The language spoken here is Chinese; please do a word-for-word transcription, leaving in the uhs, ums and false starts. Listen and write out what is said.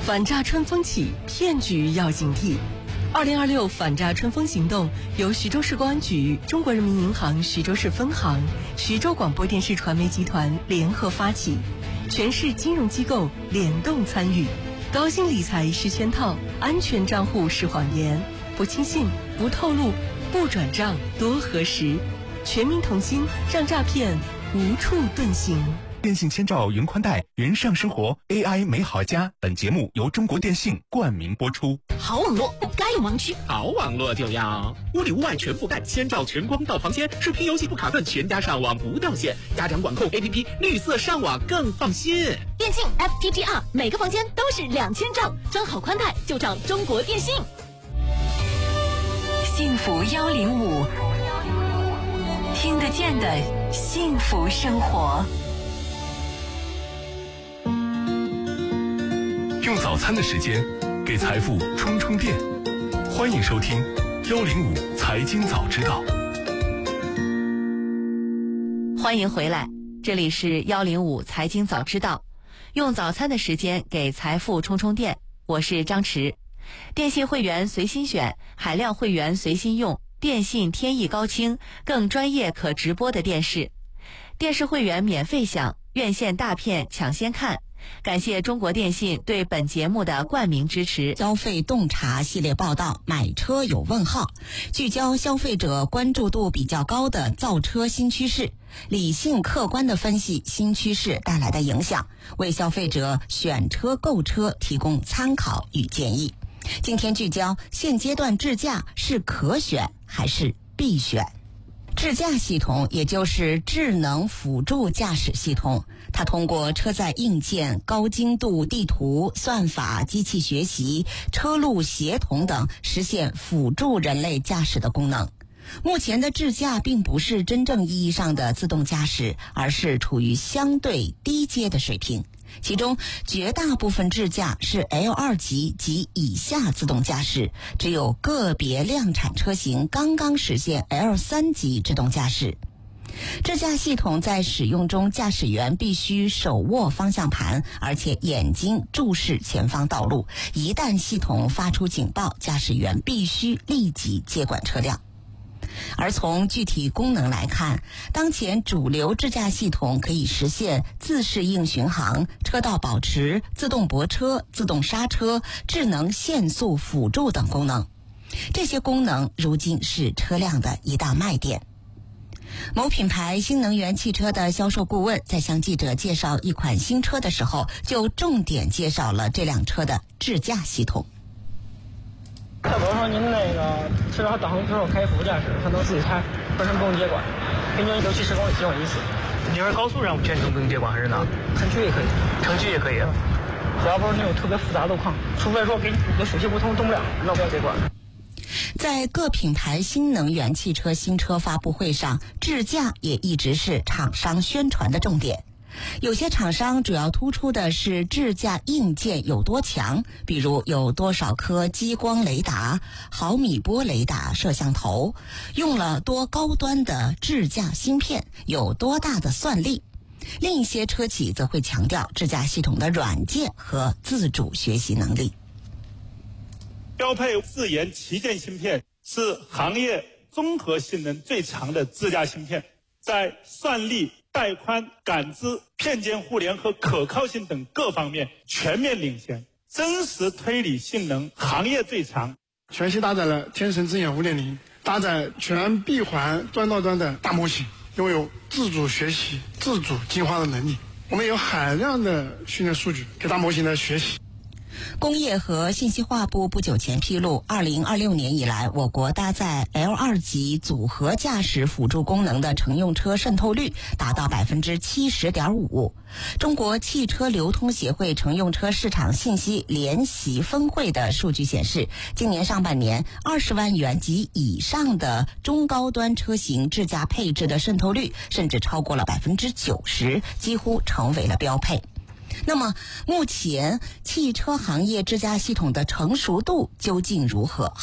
反诈春风起，骗局要警惕。二零二六反诈春风行动由徐州市公安局、中国人民银行徐州市分行、徐州广播电视传媒集团联合发起，全市金融机构联动参与。高薪理财是圈套，安全账户是谎言，不轻信，不透露，不转账，多核实。全民同心，让诈骗无处遁形。 电信千兆云宽带，云上生活 A I 美好家。本节目由中国电信冠名播出。 好网络不该有盲区， 好网络就要屋里屋外全覆盖，千兆全光到房间，视频游戏不卡顿，全家上网不掉线，家长管控 A P P 绿色上网更放心。 电信 F T T R 每个房间都是两千兆，装好宽带就找中国电信。 幸福幺零五，听得见的幸福生活。 用早餐的时间给财富充充电，欢迎收听幺零五财经早知道。 欢迎回来，这里是幺零五财经早知道，用早餐的时间给财富充充电，我是张弛。电信会员随心选，海量会员随心用，电信天翼高清，更专业可直播的电视。电视会员免费享，院线大片抢先看。感谢中国电信对本节目的冠名支持。 消费洞察系列报道，买车有问号，聚焦消费者关注度比较高的造车新趋势，理性客观地分析新趋势带来的影响，为消费者选车购车提供参考与建议。今天聚焦现阶段智驾是可选还是必选。智驾系统也就是智能辅助驾驶系统，它通过车载硬件、高精度地图、算法、机器学习、车路协同等，实现辅助人类驾驶的功能。目前的智驾并不是真正意义上的自动驾驶，而是处于相对低阶的水平。其中绝大部分智驾是 L 二 级及以下自动驾驶，只有个别量产车型刚刚实现 L 三 级自动驾驶。智驾系统在使用中，驾驶员必须手握方向盘，而且眼睛注视前方道路。一旦系统发出警报，驾驶员必须立即接管车辆。而从具体功能来看，当前主流智驾系统可以实现自适应巡航、车道保持、自动泊车、自动刹车、智能限速辅助等功能。这些功能如今是车辆的一大卖点。某品牌新能源汽车的销售顾问在向记者介绍一款新车的时候，就重点介绍了这辆车的智驾系统。 再比如说您那个车上导航之后开副驾驶，它能自己开，本身不用接管，平均六七十公里接管一次。 你是高速上全程不用接管还是哪？ 城区也可以， 城区也可以。 只要不是那种特别复杂路况，除非说给你的手机不通动不了，那不要接管。 在各品牌新能源汽车新车发布会上，智驾也一直是厂商宣传的重点。有些厂商主要突出的是智驾硬件有多强，比如有多少颗激光雷达、毫米波雷达摄像头，用了多高端的智驾芯片，有多大的算力。另一些车企则会强调智驾系统的软件和自主学习能力。 标配自研旗舰芯片是行业综合性能最强的智驾芯片，在算力、带宽、感知、片间互联和可靠性等各方面全面领先，真实推理性能行业最强。 全系搭载了天神之眼 五点零， 搭载全闭环端到端的大模型，拥有自主学习、自主进化的能力。我们有海量的训练数据给大模型来学习。 工业和信息化部不久前披露，二零二六年以来，我国搭载 L 二 级组合驾驶辅助功能的乘用车渗透率达到 百分之七十点五。中国汽车流通协会乘用车市场信息联席分会的数据显示，今年上半年二十万元及以上的中高端车型智驾配置的渗透率甚至超过了 百分之九十， 几乎成为了标配。那么目前汽车行业智驾系统的成熟度究竟如何？